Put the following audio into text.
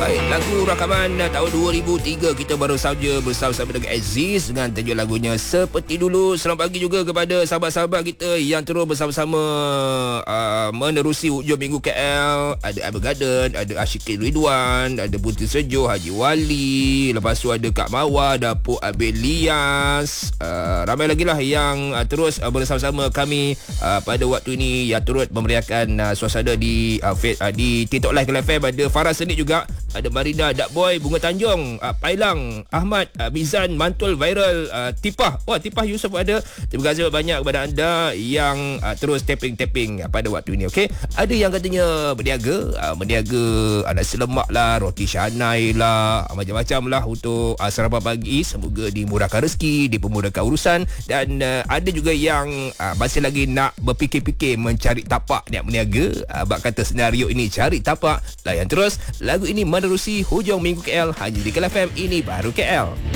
Baik, lagu rakaman tahun 2003 kita baru saja bersama-sama dengan Aziz dengan tajuk lagunya Seperti Dulu. Selamat pagi juga kepada sahabat-sahabat kita yang terus bersama-sama menerusi hujung minggu KL. Ada Abel Garden, ada Ashikin Ridwan, ada Putri Sejo, Haji Wali, lepas tu ada Kak Mawar, Dapur Abel Lias, ramai lagi lah yang terus bersama-sama kami pada waktu ini yang turut memeriahkan suasana di TikTok Live Kelab FM. Ada Farah Senit juga, ada Marina, Dak Boy, Bunga Tanjung, Pailang, Ahmad, Mizan, Mantul, Viral, Tipah. Wah, Tipah Yusof ada. Terima kasih banyak kepada anda yang terus tapping pada waktu ini. Okey, ada yang katanya berniaga nasi lemak lah, roti canai lah, macam-macam lah untuk sarapan pagi. Semoga dimurahkan rezeki, dipermudahkan urusan. Dan ada juga yang masih lagi nak berfikir-fikir mencari tapak niat berniaga. Abang kata senario ini cari tapak. Layan terus lagu ini menerusi hujung minggu KL hanya di KL FM. Ini baru KL.